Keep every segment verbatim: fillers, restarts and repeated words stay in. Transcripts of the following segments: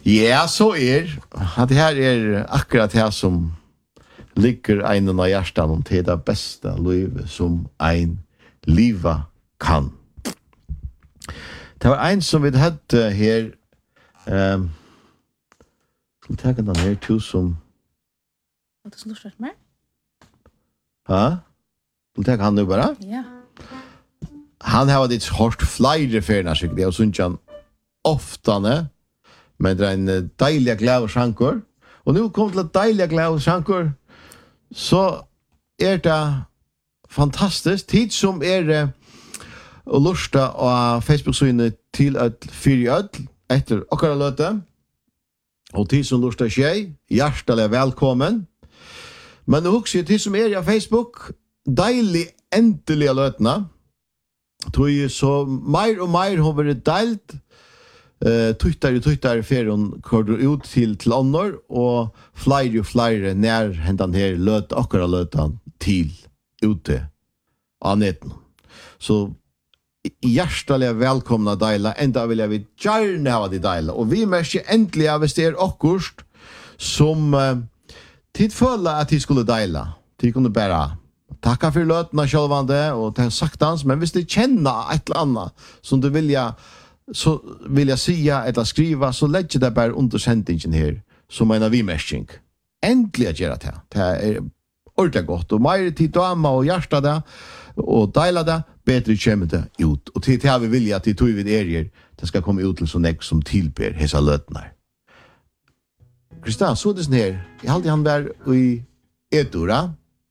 Ja, så er. At det her er akkurat det som ligger einen av hjertan til det beste livet som ein liva kan. Det var en som vi hadde her, um, skal vi ta den her to som... Har du snurret mer? Ja? Skal vi ta han nu bara? Ja. Han har ditt hårt flere ferner, sikkert. Det er sånn han oftane, men det er en deilig glad sjanker. Og nu kom til deilig glad sjanker, så er det fantastisk. Tid som er uh, og lusta av Facebook-synet til at fyri ødel etter okkara løte. Og tid som lusta tjei, hjertelig velkommen. Men nu husker jeg tid som er av Facebook, deilig endelige løtene. Tror jeg så mer og mer har vært deilt. Uh, Twitter og Twitter ferien kører ut til, til ånder, og flere og flere nær hentan her løt, okkara løtene til ute av netten. Så hjertelig velkomna deila, enda vil jeg vi gjerne ha de deila, og vi merker endelig av hvis det er akkurst som uh, tid føler at de skulle deila. De kunne bare takka for løtene sjølvande og ta saktans, men hvis de kjenner et eller annet som du vilja, så vil jeg sia eller skriva, så legger det bare under sendingen her, som en av vi mersking. Endelig at gjøre det. Det er ordentlig godt, og mer tid dama og hjärsta det, og deila det, bedre kommer det ut. Og til det vi vilja at de tog vid erier, det skal komme ut til sånn ek som tilber hesa løtene. Kristian, så det sånn her, jeg halte han der i Edora.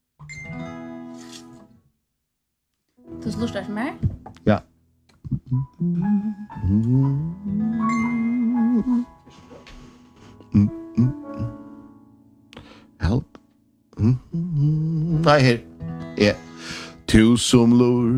Du slurrer mer? Ja. Help. Nei, her. Ja. Tu som lur